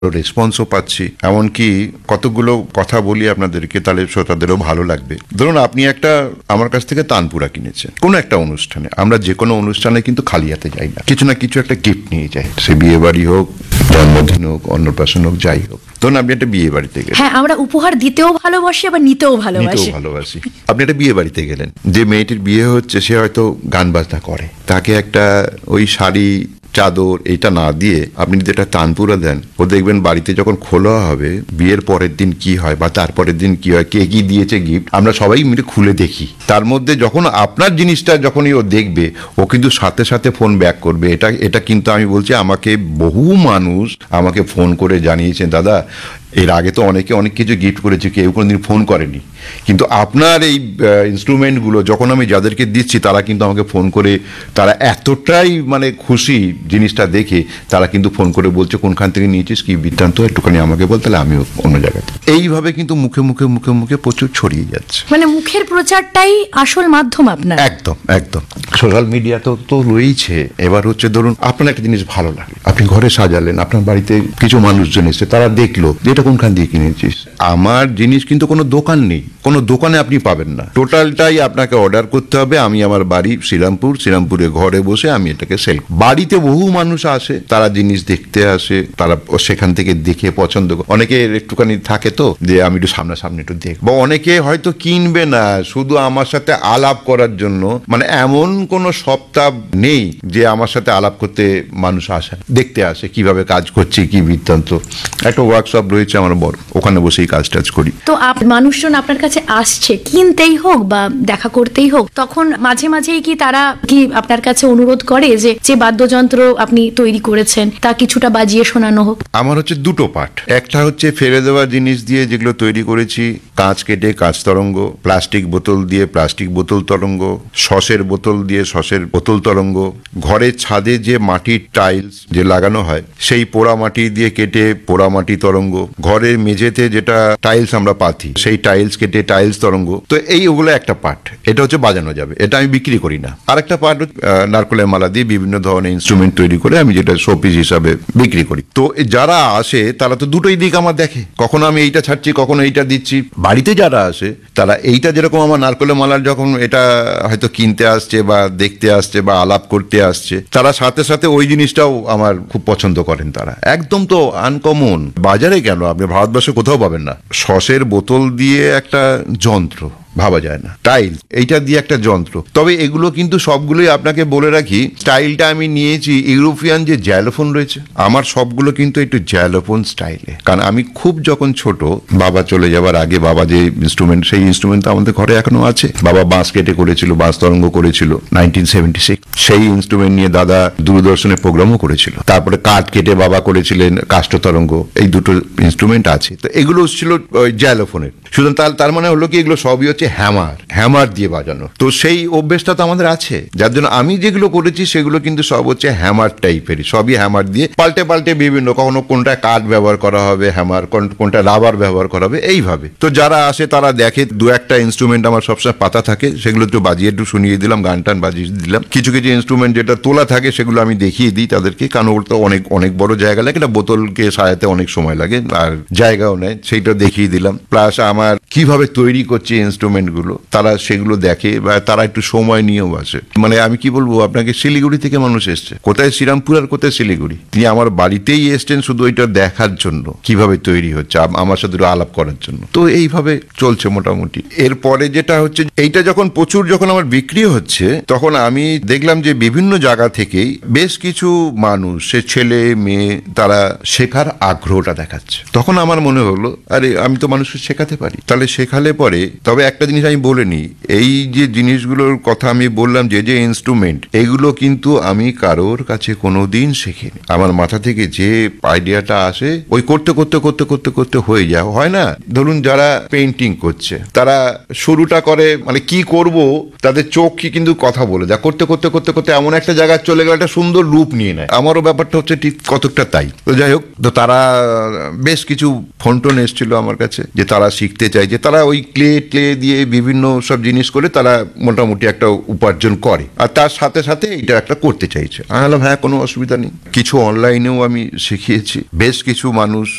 রেসপন্সও পাচ্ছি, এমনকি কতগুলো কথা বলি আপনাদেরকে, তাহলে শ্রোতাদেরও ভালো লাগবে। ধরুন আপনি একটা আমার কাছ থেকে তানপুরা কিনেছেন কোনো একটা অনুষ্ঠানে, আমরা যে কোনো অনুষ্ঠানে কিন্তু খালি হাতে যাই না, কিছু না কিছু একটা গিফট নিয়ে যাই, সে বিয়ে বাড়ি হোক, জন্মদিন হোক, অন্নপ্রাশন হোক, যাই হোক। ধরুন আপনি একটা বিয়ে বাড়িতে গেলেন, হ্যাঁ, আমরা উপহার দিতেও ভালোবাসি আবার নিতেও ভালোবাসি। আপনি একটা বিয়ে বাড়িতে গেলেন, যে মেয়েটির বিয়ে হচ্ছে সে হয়তো গান বাজনা করে, তাকে একটা ওই শাড়ি চাদর এটা না দিয়ে আপনি যদি একটা তানপুরা দেন, ও দেখবেন বাড়িতে যখন খোলা হবে বিয়ের পরের দিন কি হয় বা তারপরের দিন কি হয়, কে কি দিয়েছে গিফট, আমরা সবাই মিলে খুলে দেখি। তার মধ্যে যখন আপনার জিনিসটা যখনই ও দেখবে, ও কিন্তু সাথে সাথে ফোন ব্যাক করবে। এটা কিন্তু আমি বলছি, আমাকে বহু মানুষ আমাকে ফোন করে জানিয়েছেন, দাদা এর আগে তো অনেকে অনেক কিছু গিফট করেছে, কেউ কোনোদিন ফোন করেনি, কিন্তু আপনার এই ইনস্ট্রুমেন্টগুলো যখন আমি যাদেরকে দিচ্ছি তারা কিন্তু আমাকে ফোন করে, তারা এতটাই মানে খুশি জিনিসটা দেখে, তারা কিন্তু ফোন করে বলছে কোনখান থেকে নিয়েছিস, কি বৃত্তান্ত, একটুখানি আমাকে বল, তাহলে আমিও অন্য জায়গাতে। এইভাবে কিন্তু মুখে মুখে মুখে মুখে প্রচুর ছড়িয়ে যাচ্ছে। মানে মুখের প্রচারটাই আসল মাধ্যম আপনার। একদম একদম। সোশ্যাল মিডিয়া তো রয়েছে। এবার হচ্ছে ধরুন আপনার একটা জিনিস ভালো লাগে, আপনি ঘরে সাজালেন, আপনার বাড়িতে কিছু মানুষজন এসে, তারা দেখলো যে এটা কোনখান দিয়ে কিনেছিস। আমার জিনিস কিন্তু কোনো দোকান নেই, কোনো দোকানে আপনি পাবেন না, টোটালটাই আপনাকে অর্ডার করতে হবে। আমি আমার বাড়ি শ্রীরামপুরে ঘরে বসে আমি এটাকে সেল। বাড়িতে বহু মানুষ আসে, তারা জিনিস দেখতে আসে, তারা সেখান থেকে দেখে পছন্দ করে। অনেকে একটুখানি থাকে তো যে আমি একটু সামনাসামনি একটু দেখব, অনেকে হয়তো কিনবে না, শুধু আমার সাথে আলাপ করার জন্য। মানে এমন কোনো সপ্তাহ নেই যে আমার সাথে আলাপ করতে মানুষ আসে, দেখতে আসে কিভাবে কাজ করছি, কি বৃত্তান্ত। একটা ওয়ার্কশপ রয়েছে আমার বড়, ওখানে বসেই কাজ টাজ করি। তো মানুষজন আপনার কাছে আসছে কিনতেই হোক বা দেখা করতেই হোক, তখন মাঝে মাঝেই কি তারা কি আপনার কাছে অনুরোধ করে যে বাদ্যযন্ত্র আপনি তৈরি করেছেন তা কিছুটা বাজিয়ে শোনানো হোক? আমার হচ্ছে দুটো পার্ট। একটা হচ্ছে ফেলে দেওয়া জিনিস দিয়ে যেগুলো তৈরি করেছি, কাঁচ কেটে কাঁচ তরঙ্গ, প্লাস্টিক বোতল দিয়ে প্লাস্টিক বোতল তরঙ্গ, সসের বোতল দিয়ে সসের বোতল তরঙ্গ, ঘরের ছাদে যে মাটির টাইলস যে লাগানো হয় সেই পোড়া মাটি দিয়ে কেটে পোড়া মাটি তরঙ্গ, ঘরের মেঝেতে যেটা টাইলস আমরা পাতি সেই টাইলস কেটে টাইলস তরঙ্গ। তো ওগুলো একটা পার্ট, এটা হচ্ছে বাজানো যাবে, এটা আমি বিক্রি করি না। আর একটা পার্ট নারকেলের মালা দিয়ে বিভিন্ন ধরনের ইনস্ট্রুমেন্ট তৈরি করে আমি যেটা শোপিস হিসাবে বিক্রি করি। তো যারা আসে তারা তো দুটোই দিক আমার দেখে, কখনো আমি এইটা ছাড়ছি, কখনো এইটা দিচ্ছি। বাড়িতে যারা আসে তারা এইটা যেরকম আমার নারকেলের মালার যখন এটা হয়তো কিনতে আসছে বা দেখতে আসছে বা আলাপ করতে আসছে, তারা সাথে সাথে ওই জিনিসটাও আমার খুব পছন্দ করেন। তারা একদম তো আনকমন, বাজারে কেন আপনি ভারতবর্ষে কোথাও পাবেন না। সসের বোতল দিয়ে একটা যন্ত্র ভাবা যায় না, টাইল এইটা দিয়ে একটা যন্ত্র। তবে এগুলো কিন্তু সবগুলোই আপনাকে বলে রাখি, স্টাইলটা আমি নিয়েছি ইউরোপিয়ান যে জ্যালোফোন রয়েছে, আমার সবগুলো কিন্তু একটু জ্যালোফোন স্টাইলে। কারণ আমি খুব যখন ছোট, বাবা চলে যাওয়ার আগে বাবা যে ইনস্ট্রুমেন্ট, সেই ইনস্ট্রুমেন্ট তো আমাদের ঘরে এখনো আছে। বাবা বাঁশ কেটে করেছিল, বাঁশ তরঙ্গ করেছিল 1976, সেই ইনস্ট্রুমেন্ট নিয়ে দাদা দূরদর্শনের প্রোগ্রামও করেছিল। তারপরে কাঠ কেটে বাবা করেছিলেন কাষ্ঠ তরঙ্গ, এই দুটো ইনস্ট্রুমেন্ট আছে। তো এগুলো ছিল জ্যালোফোনের। সুতরাং তার মানে হলো কি, এগুলো সবই হচ্ছে হ্যামার দিয়ে বাজানো। তো সেই অভ্যেসটা তো আমাদের আছে, যার জন্য আমি যেগুলো করেছি সেগুলো কিন্তু সব হচ্ছে হ্যামার টাইপেরই, সবই হ্যামার দিয়ে পাল্টে বিভিন্ন, কখনো কোনটা কাঠ ব্যবহার করা হবে হ্যামার, কোনটা রাবার ব্যবহার করা হবে, এইভাবে। তো যারা আসে তারা দেখে, দু একটা ইনস্ট্রুমেন্ট আমার সবসময় পাতা থাকে, সেগুলো একটু বাজিয়ে একটু শুনিয়ে দিলাম, গান টান বাজিয়ে দিলাম। কিছু কিছু ইনস্ট্রুমেন্ট যেটা তোলা থাকে সেগুলো আমি দেখিয়ে দিই তাদেরকে, কারণ ওর তো অনেক বড় জায়গা লাগে, এটা বোতলকে সাজাতে অনেক সময় লাগে আর জায়গাও নেয়, সেইটা দেখিয়ে দিলাম। প্লাস আমার কিভাবে তৈরি করছে ইনস্ট্রুমেন্ট গুলো, তারা সেগুলো দেখে বা তারা একটু সময় নিয়েও আসে। মানে আমি কি বলবো আপনাকে, শিলিগুড়ি থেকে মানুষ এসছে, কোথায় শ্রীরামপুর আর কোথায় শিলিগুড়ি, তিনি আমার বাড়িতেই এসছেন শুধু ওইটা দেখার জন্য কিভাবে তৈরি হচ্ছে, আমার সাথে আলাপ করার জন্য। তো এইভাবে চলছে মোটামুটি। এরপরে যেটা হচ্ছে, এইটা যখন আমার বিক্রি হচ্ছে, তখন আমি দেখলাম যে বিভিন্ন জায়গা থেকেই বেশ কিছু মানুষ, সে ছেলে মেয়ে, তারা শেখার আগ্রহটা দেখাচ্ছে। তখন আমার মনে হলো, আরে আমি তো মানুষকে শেখাতে পারি, তাহলে শেখালে পরে। তবে একটা জিনিস আমি বলে নিই, এই যে জিনিসগুলোর কথা আমি বললাম, যে ইনস্ট্রুমেন্ট, এগুলো কিন্তু আমি কারোর কাছে কোনোদিন শিখিনি। আমার মাথা থেকে যে আইডিয়াটা আসে, ওই করতে করতে করতে করতে করতে হয়ে যায়। হয় না, ধরুন যারা পেইন্টিং করছে, তারা শুরুটা করে মানে কি করব, তাদের চোখ কি কিন্তু কথা বলে যা করতে করতে করতে করতে এমন একটা জায়গায় চলে গেলে একটা সুন্দর রূপ নিয়ে নেয়। আমারও ব্যাপারটা হচ্ছে ঠিক কতকটা তাই। তো যাই হোক, তো তারা বেশ কিছু ফোন টোন এসেছিল আমার কাছে, যে তারা শিখতে চাই, যে তারা ওই ক্লে দিয়ে দিয়ে বিভিন্ন সব জিনিস করে তারা মোটামুটি একটা উপার্জন করে, আর তার সাথে সাথে এটা একটা করতে চাইছে। আমি বললাম হ্যাঁ, কোনো অসুবিধা নেই। কিছু অনলাইনেও আমি শিখিয়েছি, বেশ কিছু মানুষ